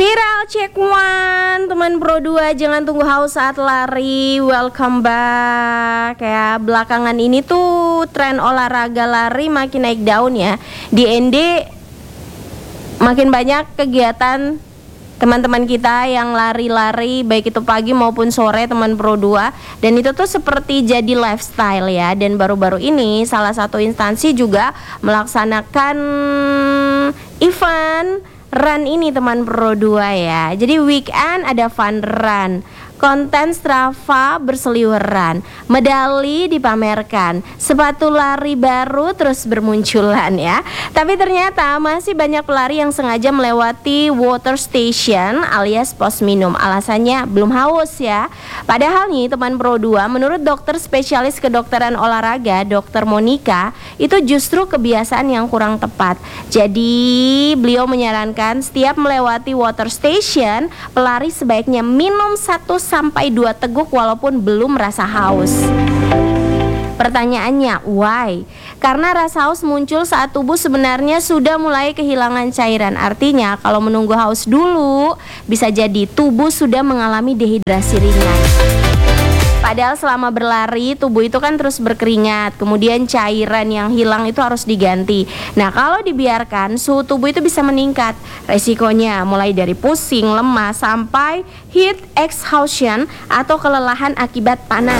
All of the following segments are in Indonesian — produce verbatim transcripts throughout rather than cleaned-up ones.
Viral check one, teman Pro dua, jangan tunggu haus saat lari. Welcome back. Ya, belakangan ini tuh tren olahraga lari makin naik daun ya. Di N D makin banyak kegiatan teman-teman kita yang lari-lari, baik itu pagi maupun sore, teman Pro dua. Dan itu tuh seperti jadi lifestyle ya. Dan baru-baru ini salah satu instansi juga melaksanakan event run ini, teman Pro dua ya. Jadi weekend ada fun run, konten Strava berseliweran, medali dipamerkan, sepatu lari baru terus bermunculan ya. Tapi ternyata masih banyak pelari yang sengaja melewati water station alias pos minum. Alasannya belum haus ya. Padahal nih teman Pro dua, menurut dokter spesialis kedokteran olahraga dokter Monica, itu justru kebiasaan yang kurang tepat. Jadi beliau menyarankan setiap melewati water station, pelari sebaiknya minum satu sampai dua teguk walaupun belum merasa haus. Pertanyaannya, why? Karena rasa haus muncul saat tubuh sebenarnya sudah mulai kehilangan cairan. Artinya kalau menunggu haus dulu, bisa jadi tubuh sudah mengalami dehidrasi ringan. Padahal selama berlari tubuh itu kan terus berkeringat, kemudian cairan yang hilang itu harus diganti. Nah kalau dibiarkan suhu tubuh itu bisa meningkat. Resikonya mulai dari pusing, lemas, sampai heat exhaustion atau kelelahan akibat panas.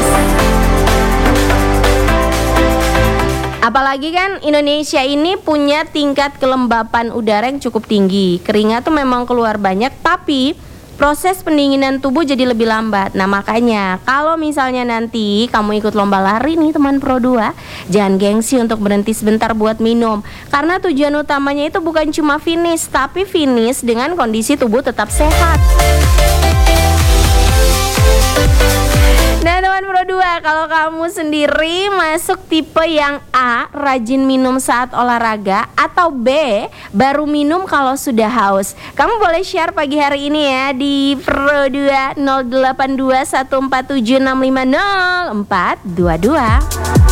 Apalagi kan Indonesia ini punya tingkat kelembapan udara yang cukup tinggi. Keringat tuh memang keluar banyak, tapi proses pendinginan tubuh jadi lebih lambat. Nah makanya kalau misalnya nanti kamu ikut lomba lari nih teman Pro dua, jangan gengsi untuk berhenti sebentar buat minum. Karena tujuan utamanya itu bukan cuma finish, tapi finish dengan kondisi tubuh tetap sehat. Nah teman Pro dua, kalau kamu sendiri masuk tipe yang A, rajin minum saat olahraga, atau B, baru minum kalau sudah haus, kamu boleh share pagi hari ini ya di Pro dua nol delapan dua satu empat tujuh enam lima nol empat dua dua.